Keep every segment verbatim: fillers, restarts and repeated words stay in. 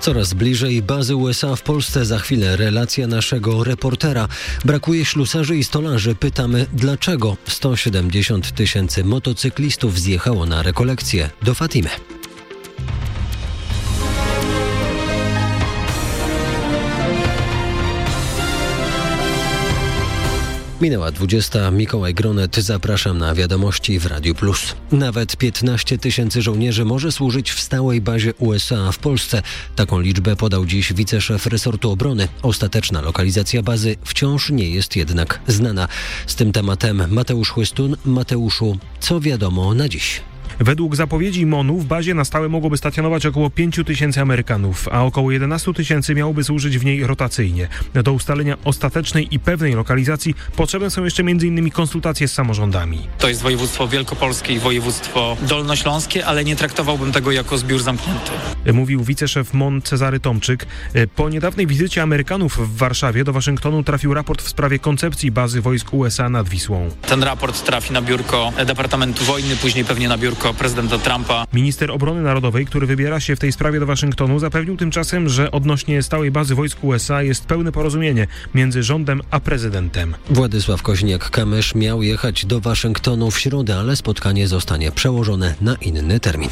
Coraz bliżej bazy U S A w Polsce. Za chwilę relacja naszego reportera. Brakuje ślusarzy i stolarzy. Pytamy dlaczego. sto siedemdziesiąt tysięcy motocyklistów zjechało na rekolekcję do Fatimy. Minęła dwudziesta. Mikołaj Gronet. Zapraszam na wiadomości w Radiu Plus. Nawet piętnaście tysięcy żołnierzy może służyć w stałej bazie U S A w Polsce. Taką liczbę podał dziś wiceszef resortu obrony. Ostateczna lokalizacja bazy wciąż nie jest jednak znana. Z tym tematem Mateusz Chłystun. Mateuszu, co wiadomo na dziś? Według zapowiedzi MON-u w bazie na stałe mogłoby stacjonować około pięć tysięcy Amerykanów, a około jedenaście tysięcy miałoby służyć w niej rotacyjnie. Do ustalenia ostatecznej i pewnej lokalizacji potrzebne są jeszcze między innymi konsultacje z samorządami. To jest województwo wielkopolskie i województwo dolnośląskie, ale nie traktowałbym tego jako zbiór zamknięty. Mówił wiceszef MON Cezary Tomczyk. Po niedawnej wizycie Amerykanów w Warszawie do Waszyngtonu trafił raport w sprawie koncepcji bazy wojsk U S A nad Wisłą. Ten raport trafi na biurko Departamentu Wojny, później pewnie na biurko prezydenta Trumpa. Minister Obrony Narodowej, który wybiera się w tej sprawie do Waszyngtonu, zapewnił tymczasem, że odnośnie stałej bazy wojsk U S A jest pełne porozumienie między rządem a prezydentem. Władysław Koźniak-Kamysz miał jechać do Waszyngtonu w środę, ale spotkanie zostanie przełożone na inny termin.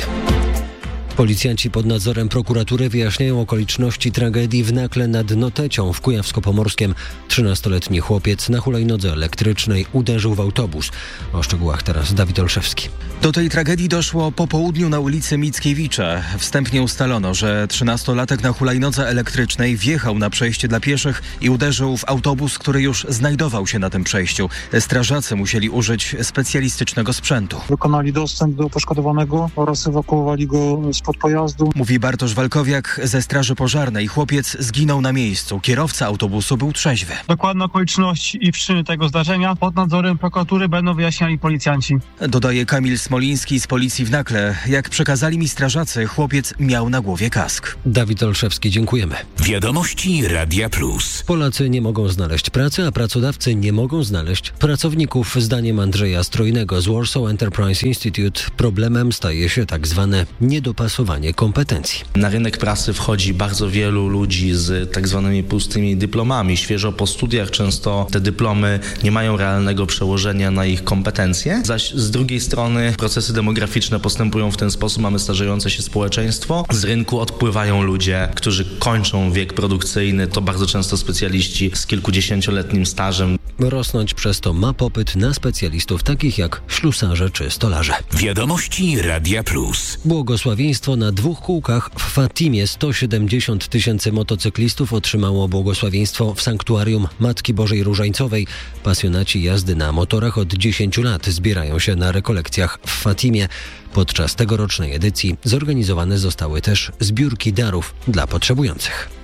Policjanci pod nadzorem prokuratury wyjaśniają okoliczności tragedii w Nakle nad Notecią w Kujawsko-Pomorskiem. trzynastoletni chłopiec na hulajnodze elektrycznej uderzył w autobus. O szczegółach teraz Dawid Olszewski. Do tej tragedii doszło po południu na ulicy Mickiewicza. Wstępnie ustalono, że trzynastolatek na hulajnodze elektrycznej wjechał na przejście dla pieszych i uderzył w autobus, który już znajdował się na tym przejściu. Strażacy musieli użyć specjalistycznego sprzętu. Wykonali dostęp do poszkodowanego oraz ewakuowali go spod pojazdu. Mówi Bartosz Walkowiak ze Straży Pożarnej. Chłopiec zginął na miejscu. Kierowca autobusu był trzeźwy. Dokładne okoliczności i przyczyny tego zdarzenia pod nadzorem prokuratury będą wyjaśniali policjanci. Dodaje Kamil Smoliński z policji w Nakle. Jak przekazali mi strażacy, chłopiec miał na głowie kask. Dawid Olszewski, dziękujemy. Wiadomości Radia Plus. Polacy nie mogą znaleźć pracy, a pracodawcy nie mogą znaleźć pracowników. Zdaniem Andrzeja Strojnego z Warsaw Enterprise Institute problemem staje się tak zwane niedopasowanie kompetencji. Na rynek pracy wchodzi bardzo wielu ludzi z tak zwanymi pustymi dyplomami. Świeżo po studiach często te dyplomy nie mają realnego przełożenia na ich kompetencje. Zaś z drugiej strony procesy demograficzne postępują w ten sposób. Mamy starzejące się społeczeństwo. Z rynku odpływają ludzie, którzy kończą wiek produkcyjny. To bardzo często specjaliści z kilkudziesięcioletnim stażem. Rosnąć przez to ma popyt na specjalistów takich jak ślusarze czy stolarze. Wiadomości Radia Plus. Błogosławieństwo na dwóch kółkach w Fatimie. sto siedemdziesiąt tysięcy motocyklistów otrzymało błogosławieństwo w sanktuarium Matki Bożej Różańcowej. Pasjonaci jazdy na motorach od dziesięciu lat zbierają się na rekolekcjach w Fatimie. Podczas tegorocznej edycji zorganizowane zostały też zbiórki darów dla potrzebujących.